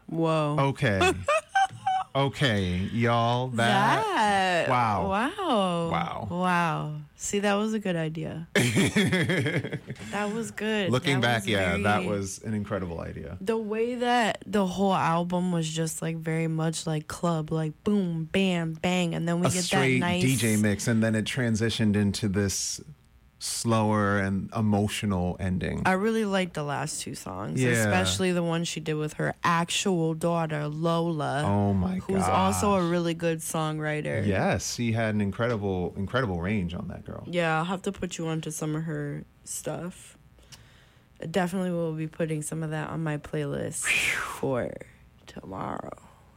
Whoa. Okay. Okay, y'all. Wow. Wow. Wow. See, that was a good idea. That was good. Looking back, yeah, that was an incredible idea. The way that the whole album was just like very much like club, like boom, bam, bang, and then we A get straight that nice DJ mix, and then it transitioned into this slower and emotional ending. I really liked the last two songs, Yeah. especially the one she did with her actual daughter, Lola. Oh my god. Who's also a really good songwriter. Yes, she had an incredible range on that girl. Yeah, I'll have to put you onto some of her stuff. I definitely will be putting some of that on my playlist for tomorrow.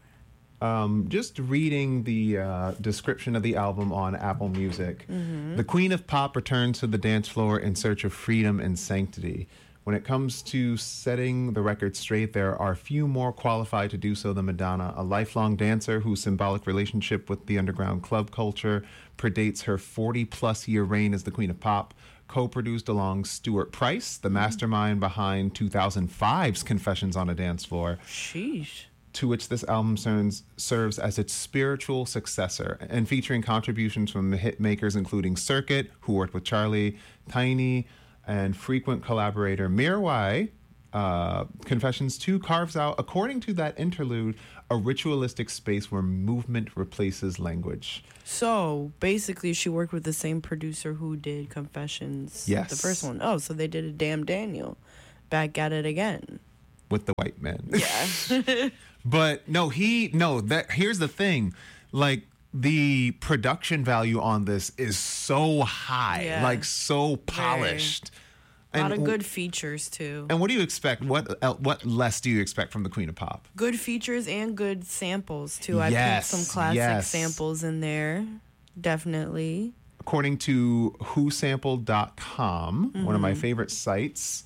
Just reading the description of the album on Apple Music. Mm-hmm. The Queen of Pop returns to the dance floor in search of freedom and sanctity. When it comes to setting the record straight, there are few more qualified to do so than Madonna, a lifelong dancer whose symbolic relationship with the underground club culture predates her 40-plus year reign as the Queen of Pop. Co-produced along Stuart Price, the mastermind behind 2005's Confessions on a Dance Floor. Sheesh. To which this album serves as its spiritual successor, and featuring contributions from hit makers including Circuit, who worked with Charlie, Tiny, and frequent collaborator Mirwai. Confessions 2 carves out, according to that interlude, a ritualistic space where movement replaces language. So basically, she worked with the same producer who did Confessions. Yes. The first one. Oh, so they did a Damn Daniel. Back at it again. With the white men. Yeah. But here's the thing. Like, the production value on this is so high, Yeah. like so polished. A lot of good features, too. And what do you expect? What less do you expect from the Queen of Pop? Good features and good samples, too. I Yes, put some classic yes. samples in there. Definitely. According to whosampled.com, one of my favorite sites,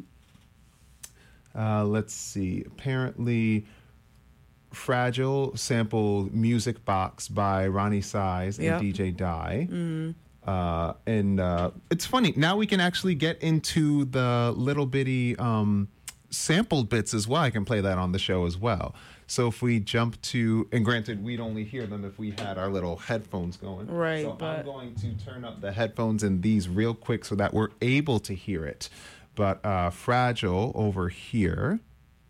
let's see. Apparently, Fragile sampled Music Box by Ronnie Size and Yep. DJ Die. And it's funny. Now we can actually get into the little bitty sampled bits as well. I can play that on the show as well. So if we jump to, and granted, we'd only hear them if we had our little headphones going. Right, So but- I'm going to turn up the headphones in these real quick so that we're able to hear it. But Fragile over here.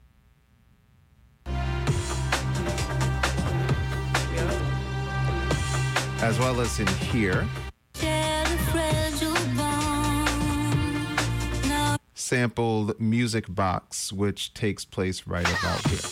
As well as in here. Sampled Music Box, which takes place right about here.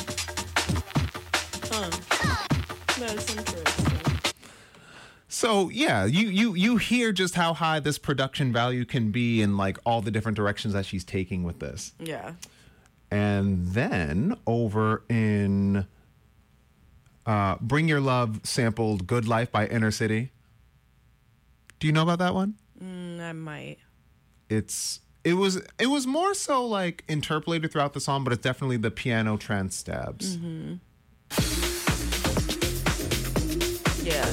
That's interesting. So yeah, you hear just how high this production value can be and like all the different directions that she's taking with this. Yeah. And then over in Bring Your Love sampled Good Life by Inner City. Do you know about that one? I might. It was more so like interpolated throughout the song, but it's definitely the piano trance stabs. Mm-hmm. Yeah.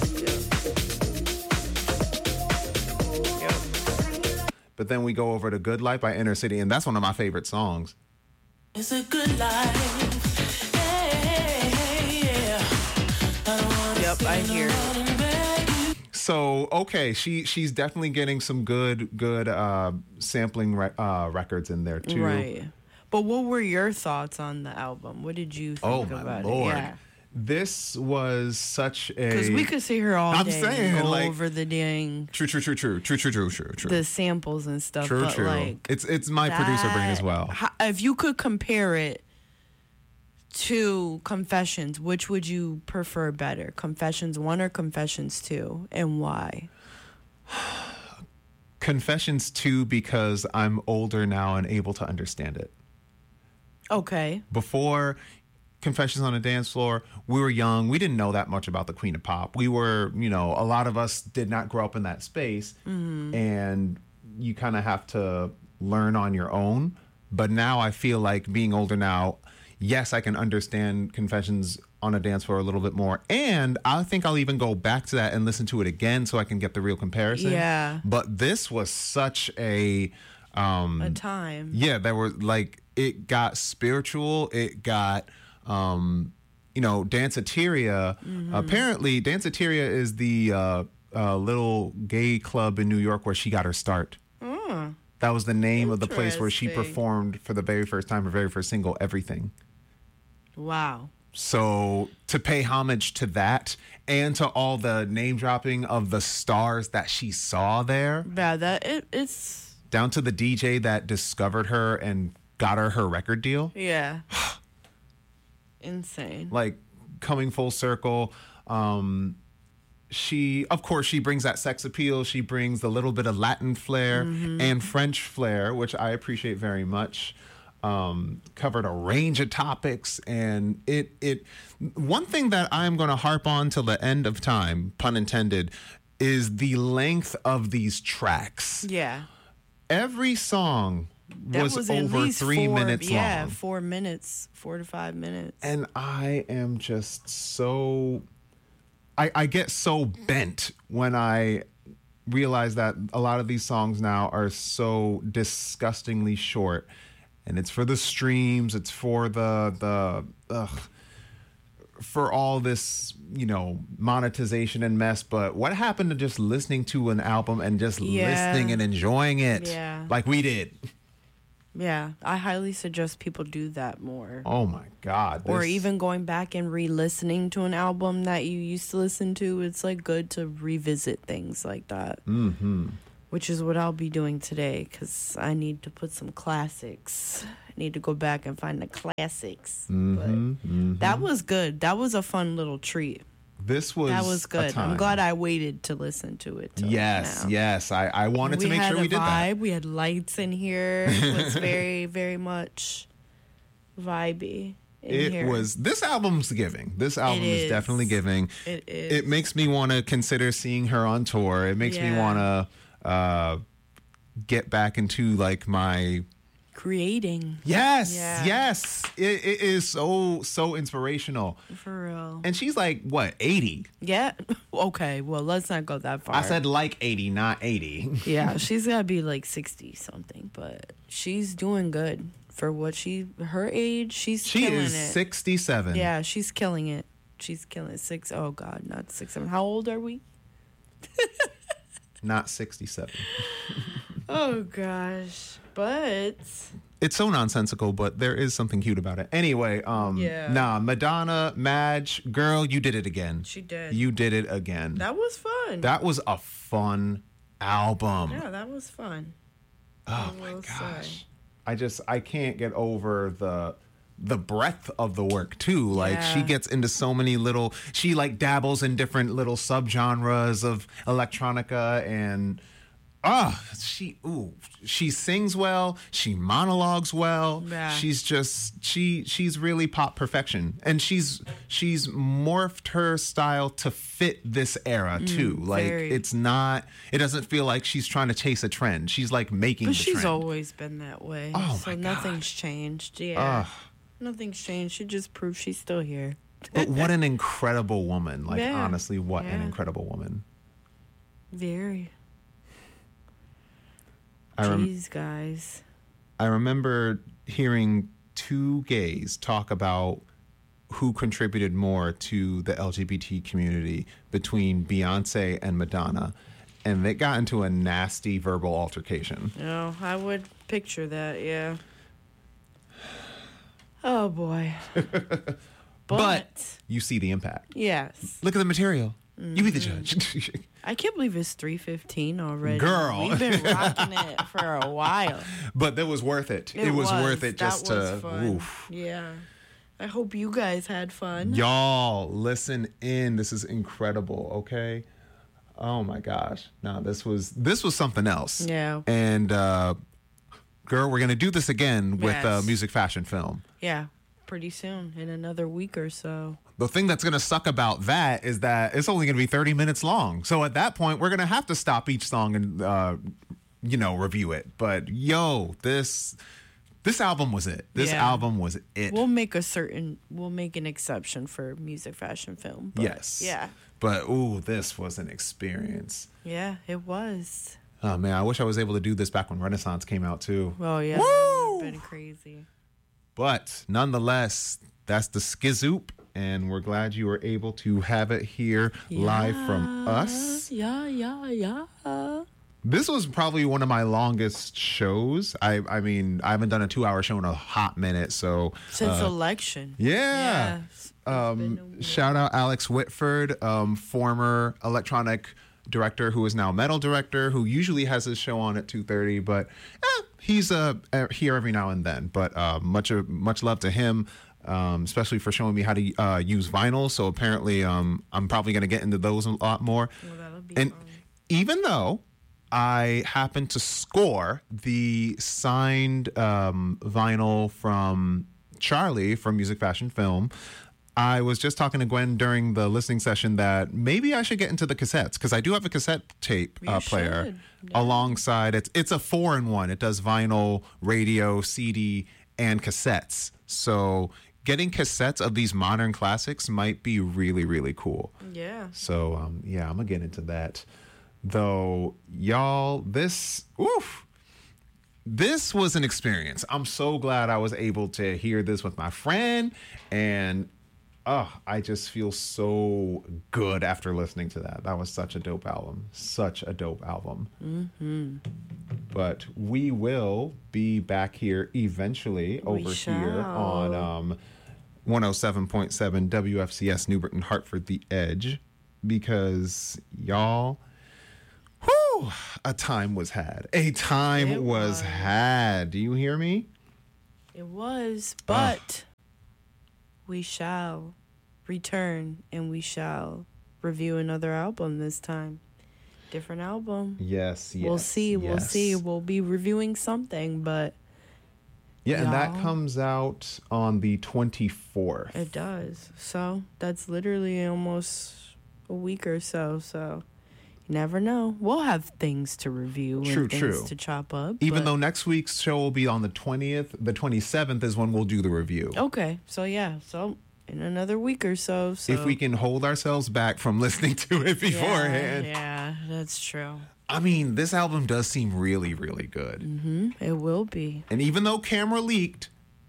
But then we go over to Good Life by Inner City, and that's one of my favorite songs. It's a good life. Hey, yeah. Yep, I hear it. So okay, she's definitely getting some good sampling records in there too. Right. But what were your thoughts on the album? What did you think Oh about my it? lord, Yeah. this was such a. Because we could sit here all I'm day saying, and go like- over the dang True. the samples and stuff. True. But like It's my producer brain as well. If you could compare it to Confessions, which would you prefer better? Confessions 1 or Confessions 2, and why? Confessions 2, because I'm older now and able to understand it. Okay. Before Confessions on a Dance Floor, we were young. We didn't know that much about the Queen of Pop. We were, a lot of us did not grow up in that space. And you kind of have to learn on your own. But now I feel like being older now, yes, I can understand Confessions on a Dance Floor a little bit more. And I think I'll even go back to that and listen to it again so I can get the real comparison. Yeah. But this was such a A time. yeah, there were like, it got spiritual, it got Danceteria. Apparently, Danceteria is the little gay club in New York where she got her start. That was the name of the place where she Interesting. performed for the very first time, her very first single, Everything. Wow. So to pay homage to that and to all the name dropping of the stars that she saw there, Yeah, it's down to the DJ that discovered her and got her record deal, yeah. Insane. like coming full circle. She brings that sex appeal. She brings the little bit of Latin flair and French flair, which I appreciate very much. Covered a range of topics, and it one thing that I'm going to harp on till the end of time, pun intended, is the length of these tracks. Yeah. Every song That was at over least 3 minutes long. Yeah, 4 minutes, 4 to 5 minutes. And I am just so I get so bent when I realize that a lot of these songs now are so disgustingly short. And it's for the streams, it's for for all this, monetization and mess. But what happened to just listening to an album and just listening and enjoying it Yeah. like we did? Yeah, I highly suggest people do that more. Oh my God. Or this- even going back and re-listening to an album that you used to listen to. It's like good to revisit things like that. Mm-hmm. Which is what I'll be doing today, because I need to put some classics. I need to go back and find the classics. But that was good. That was a fun little treat. This was That was a good. I'm time. glad I waited to listen to it. Till Yes, now. yes. I wanted to make had sure a we did that. vibe. We had lights in here. It was very, very much vibey in here. This album's giving. This album It is is. definitely giving. It is. It makes me want to consider seeing her on tour. It makes me Yeah. want to get back into like my creating. yes, Yeah. yes. It is so inspirational. For real. And she's like what, 80? Yeah. Okay. Well, let's not go that far. I said like 80, not 80. Yeah, she's gotta be like 60 something, but she's doing good for what her age. She's She killing is it. 67. Yeah, she's killing it. She's killing it. Oh God, not 6, 7. How old are we? Not 67. Oh gosh, but It's so nonsensical, but there is something cute about it. Anyway, Yeah. nah, Madonna, Madge, girl, you did it again. She did. You did it again. that was fun. That was a fun album. Yeah, that was fun. Oh I my will gosh. I can't get over the breadth of the work too. Like she Yeah. gets into so many she like dabbles in different little subgenres of electronica, and she sings well, she monologues well. Yeah. She's really pop perfection, and she's morphed her style to fit this era too. Like very. it doesn't feel like she's trying to chase a trend. She's like making But the she's trend. always been that way. Oh, so my nothing's gosh. changed. Yeah. Nothing's changed. She just proves she's still here. But what an incredible woman. Like Yeah. honestly, what an Yeah. incredible woman. Very. I Jeez, guys. remember hearing two gays talk about who contributed more to the LGBT community between Beyonce and Madonna, and they got into a nasty verbal altercation. Oh, I would picture that, yeah. Oh boy. But you see the impact. yes. Look at the material. You be the Mm-hmm. judge. I can't believe it's 3:15 already. Girl. We've been rocking it for a while. But that was worth it. It was worth it just That was to fun. oof. Yeah. I hope you guys had fun. Y'all, listen in. This is incredible, okay? Oh my gosh. No, this was something else. Yeah. And girl, we're gonna do this again with Yes. music fashion film. Yeah. Pretty soon, in another week or so. The thing that's gonna suck about that is that it's only gonna be 30 minutes long. So at that point, we're gonna have to stop each song and review it. But yo, this album was it. This Yeah. album was it. We'll make an exception for music fashion film. But yes. Yeah. But ooh, this was an experience. Yeah, it was. Oh man, I wish I was able to do this back when Renaissance came out too. Oh yeah. Woo! It's been crazy. But nonetheless, That's the Skizoop, and we're glad you were able to have it here live from us. Yeah. This was probably one of my longest shows. I mean, I haven't done a 2-hour show in a hot minute, so Since election. yeah. It's been a week. Shout out Alex Whitford, former electronic director who is now metal director, who usually has his show on at 2:30, but he's here every now and then. But much love to him, especially for showing me how to use vinyl. So apparently, I'm probably going to get into those a lot more. Well, that'll be And fun. even though I happened to score the signed vinyl from Charlie from Music Fashion Film, I was just talking to Gwen during the listening session that maybe I should get into the cassettes, because I do have a cassette tape You player should. Yeah. alongside. It's a 4-in-1. It does vinyl, radio, CD, and cassettes. So getting cassettes of these modern classics might be really, really cool. Yeah. So, I'm going to get into that. Though, y'all, this was an experience. I'm so glad I was able to hear this with my friend. And, I just feel so good after listening to that. That was such a dope album. Such a dope album. Mm-hmm. But we will be back here eventually over here on 107.7 WFCS New Britain, Hartford, The Edge. Because, y'all... Whew, a time was had. A time It was had. Do you hear me? It was, but we shall return and we shall review another album this time. Different album. Yes. We'll see. We'll be reviewing something, but Yeah, and that y'all. comes out on the 24th. It does. So that's literally almost a week or so. So you never know. We'll have things to review True, and things true. to chop up. Even but- though next week's show will be on the 20th, the 27th is when we'll do the review. Okay. So yeah. So in another week or so. So If we can hold ourselves back from listening to it beforehand. Yeah, that's true. I mean, this album does seem really, really good. It will be. And even though Camera leaked,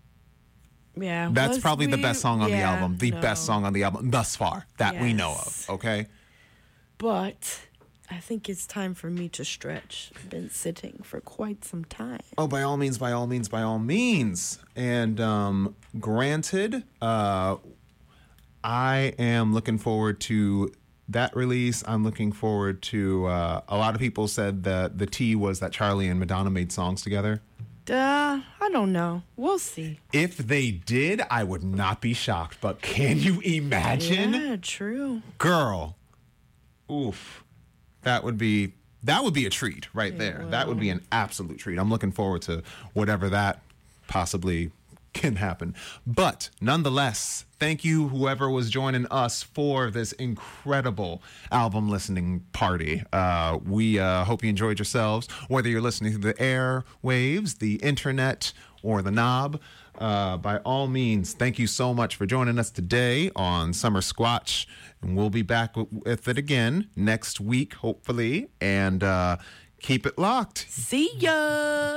Yeah. that's was probably the we- best song on the yeah, album. The no. best song on the album thus far that we know of. Yes. Okay? But I think it's time for me to stretch. I've been sitting for quite some time. Oh, by all means, by all means, by all means. And granted, I am looking forward to that release. I'm looking forward to, a lot of people said that the tea was that Charlie and Madonna made songs together. I don't know. We'll see. If they did, I would not be shocked. But can you imagine? Yeah, true. Girl, oof. That would be a treat right there. That would be an absolute treat. I'm looking forward to whatever that possibly can happen. But nonetheless, thank you whoever was joining us for this incredible album listening party. We hope you enjoyed yourselves, whether you're listening to the airwaves, the internet, or the knob. By all means, thank you so much for joining us today on Summer Squatch. And we'll be back with it again next week, hopefully. And keep it locked. See ya.